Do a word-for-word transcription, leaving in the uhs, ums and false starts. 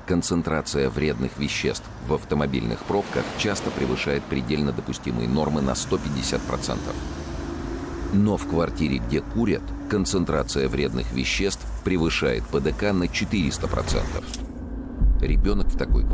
концентрация вредных веществ в автомобильных пробках часто превышает предельно допустимые нормы на сто пятьдесят процентов. Но в квартире, где курят, концентрация вредных веществ превышает ПДК на четыреста процентов. Ребенок в такой